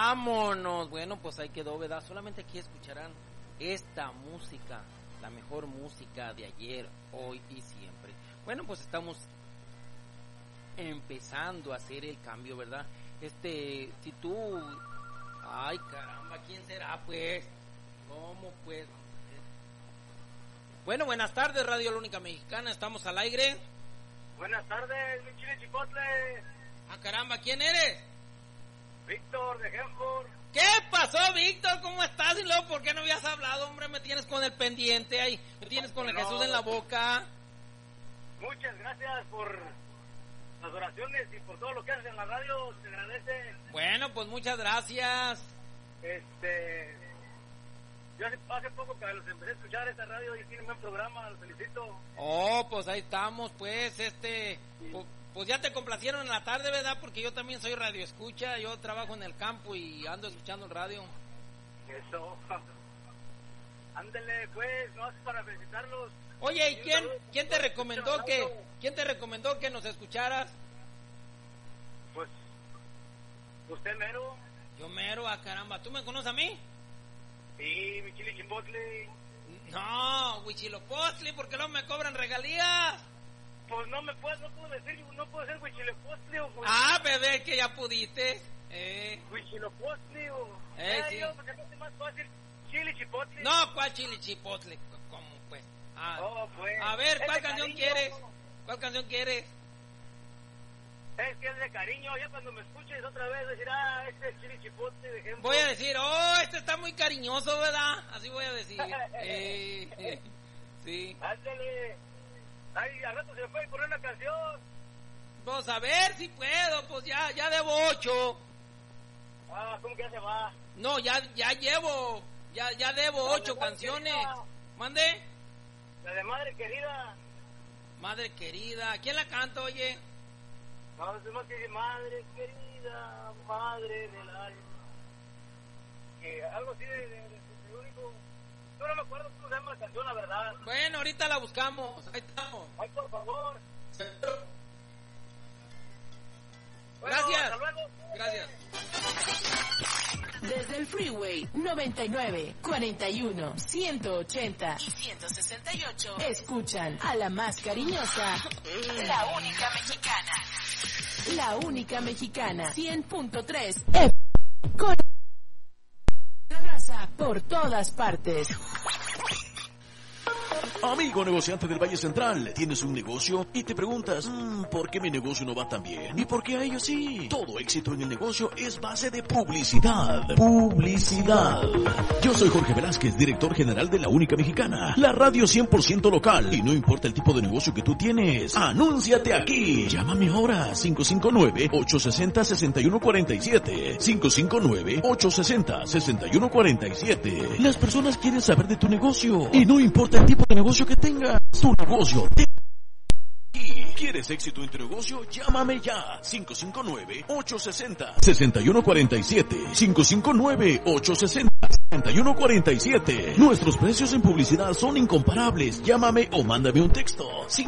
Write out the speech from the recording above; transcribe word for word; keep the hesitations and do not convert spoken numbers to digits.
Vámonos. Bueno, pues ahí quedó, ¿verdad? Solamente aquí escucharán esta música, la mejor música de ayer, hoy y siempre. Bueno, pues estamos empezando a hacer el cambio, ¿verdad? Este, si tú... Ay, caramba, ¿quién será, pues? ¿Cómo, pues? Bueno, buenas tardes, Radio La Única Mexicana, estamos al aire. Buenas tardes, mi chile chipotle. Ah, caramba, ¿quién eres? Víctor de Genford. ¿Qué pasó, Víctor? ¿Cómo estás? Y luego, ¿por qué no habías hablado, hombre? Me tienes con el pendiente ahí, me tienes con el no. Jesús en la boca. Muchas gracias por las oraciones y por todo lo que haces en la radio, te agradece. Bueno, pues muchas gracias. Este, yo hace, hace poco que los empecé a escuchar esta radio y tienen un buen programa, los felicito. Oh, pues ahí estamos, pues, este, sí. pues, pues ya te complacieron en la tarde, ¿verdad? Porque yo también soy radio escucha, yo trabajo en el campo y ando escuchando el radio. Eso, ándele, pues, no haces para felicitarlos. Oye, ¿y quién, quién te recomendó que, quién te recomendó que nos escucharas? Pues, usted mero. Yo mero, ah, caramba, ¿tú me conoces a mí? Sí, mi chile chipotle. No, huichilopochtli, ¿por qué no me cobran regalías? Pues no me puedo, no puedo decir, no puedo ser huichilopochtli o... Ah, bebé, que ya pudiste. Eh. Huichilopochtli o... Eh, eh sí. Yo, porque no es más fácil, chile chipotle. No, ¿cuál chile chipotle? ¿Cómo, pues? Ah, oh, pues. A ver, ¿cuál es canción cariño. quieres? ¿Cuál canción quieres? Es que es de cariño, ya cuando me escuches otra vez decir, ah, este es chile chipotle, de ejemplo. Voy a decir, oh, este está muy cariñoso, ¿verdad? Así voy a decir. eh, eh, sí. Ándale. Ay, al rato se me puede poner una canción. Pues a ver si puedo, pues ya, ya debo ocho. Ah, ¿cómo que ya se va? No, ya, ya llevo, ya, ya debo La ocho de canciones. Querida. ¿Mande? La de Madre Querida. Madre querida, ¿quién la canta, oye? No, es más que dice Madre Querida, Madre del alma. Que algo así de, de, de, de único. Yo no me acuerdo cómo se llama la canción, la verdad. Bueno, ahorita la buscamos, ahí estamos. Ay, por favor. Bueno, Gracias. hasta luego. Gracias. Desde el Freeway noventa y nueve, cuarenta y uno, ciento ochenta y ciento sesenta y ocho, escuchan a la más cariñosa, La Única Mexicana. La Única Mexicana, cien punto tres F. Con la raza por todas partes. Amigo negociante del Valle Central, tienes un negocio y te preguntas, mmm, ¿por qué mi negocio no va tan bien? ¿Y por qué a ellos sí? Todo éxito en el negocio es base de publicidad. Publicidad. Yo soy Jorge Velázquez, director general de La Única Mexicana, la radio cien por ciento local. Y no importa el tipo de negocio que tú tienes, anúnciate aquí. Llámame ahora, cinco cinco nueve, ocho seis cero, seis uno cuatro siete. cinco cinco nueve, ocho seis cero, seis uno cuatro siete. Las personas quieren saber de tu negocio y no importa el tipo de negocio que tengas, tu negocio te... ¿Quieres éxito en tu negocio? Llámame ya. cinco cinco nueve, ocho seis cero, seis uno cuatro siete. cinco cinco nueve, ocho seis cero, seis uno cuatro siete. Nuestros precios en publicidad son incomparables. Llámame o mándame un texto.